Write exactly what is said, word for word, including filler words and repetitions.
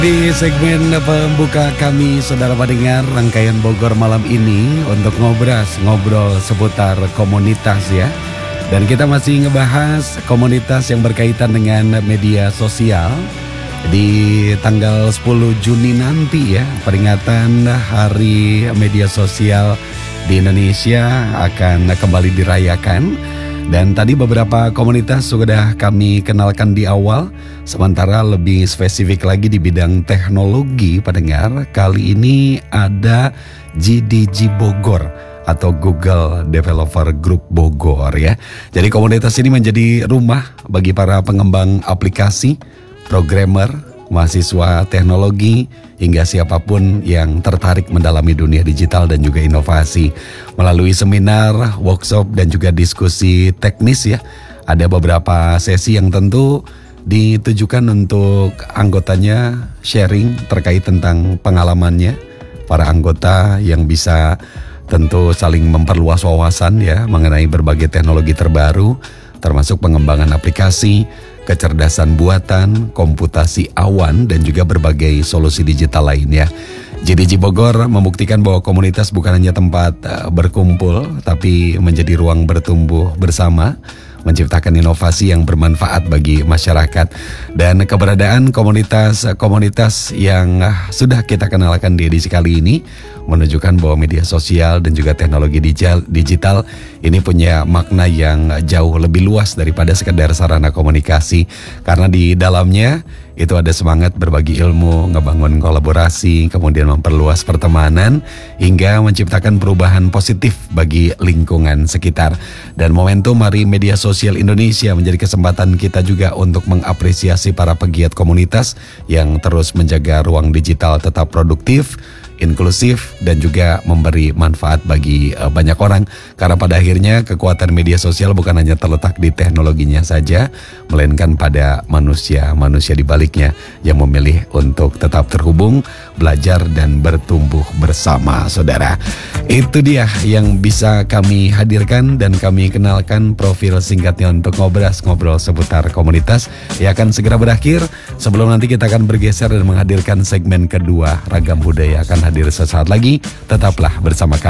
Di segmen pembuka kami, saudara pendengar, rangkaian Bogor malam ini untuk ngobras, ngobrol seputar komunitas ya. Dan kita masih ngebahas komunitas yang berkaitan dengan media sosial. Di tanggal sepuluh Juni nanti ya, peringatan Hari Media Sosial di Indonesia akan kembali dirayakan. Dan tadi beberapa komunitas sudah kami kenalkan di awal. Sementara lebih spesifik lagi di bidang teknologi pendengar, kali ini ada G D G Bogor atau Google Developer Group Bogor ya. Jadi komunitas ini menjadi rumah bagi para pengembang aplikasi, programmer, mahasiswa teknologi, hingga siapapun yang tertarik mendalami dunia digital dan juga inovasi. Melalui seminar, workshop, dan juga diskusi teknis ya, ada beberapa sesi yang tentu ditujukan untuk anggotanya sharing terkait tentang pengalamannya. Para anggota yang bisa tentu saling memperluas wawasan ya mengenai berbagai teknologi terbaru, termasuk pengembangan aplikasi, kecerdasan buatan, komputasi awan, dan juga berbagai solusi digital lainnya. G D G Bogor membuktikan bahwa komunitas bukan hanya tempat uh, berkumpul, tapi menjadi ruang bertumbuh bersama, menciptakan inovasi yang bermanfaat bagi masyarakat. Dan keberadaan komunitas-komunitas yang uh, sudah kita kenalkan di edisi kali ini menunjukkan bahwa media sosial dan juga teknologi digital, digital ini punya makna yang jauh lebih luas daripada sekedar sarana komunikasi. Karena di dalamnya itu ada semangat berbagi ilmu, ngebangun kolaborasi, kemudian memperluas pertemanan, hingga menciptakan perubahan positif bagi lingkungan sekitar. Dan momentum Hari Media Sosial Indonesia menjadi kesempatan kita juga untuk mengapresiasi para pegiat komunitas yang terus menjaga ruang digital tetap produktif, inklusif, dan juga memberi manfaat bagi uh, banyak orang. Karena pada akhirnya kekuatan media sosial bukan hanya terletak di teknologinya saja, melainkan pada manusia-manusia di baliknya yang memilih untuk tetap terhubung, belajar, dan bertumbuh bersama, saudara. Itu dia yang bisa kami hadirkan dan kami kenalkan profil singkatnya untuk ngobras, ngobrol seputar komunitas. Ya akan segera berakhir. Sebelum nanti kita akan bergeser dan menghadirkan segmen kedua, Ragam Budaya akan hadir sesaat lagi. Tetaplah bersama kami.